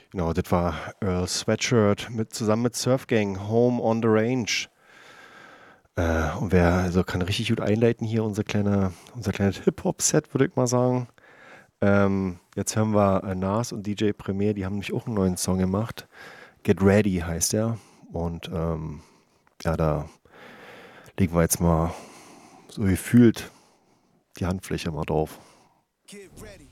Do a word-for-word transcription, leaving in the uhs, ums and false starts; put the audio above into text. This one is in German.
Genau, das war Earl Sweatshirt mit, zusammen mit Surf Gang, Home on the Range. Äh, und wer also kann richtig gut einleiten hier, unser kleiner, unser kleines Hip-Hop-Set, würde ich mal sagen. Ähm, jetzt hören wir äh, Nas und D J Premier, die haben nämlich auch einen neuen Song gemacht. Get Ready heißt der. Und ähm, ja, da legen wir jetzt mal so gefühlt die Handfläche mal drauf. Get ready.